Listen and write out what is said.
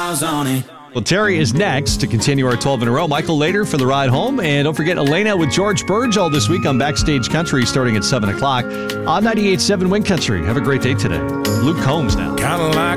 miles on it. Well, Terry is next to continue our 12 in a row. Michael later for the ride home. And don't forget Elena with George Burge all this week on Backstage Country starting at 7 o'clock on 98.7 Win Country. Have a great day today. Luke Combs now. Kind of like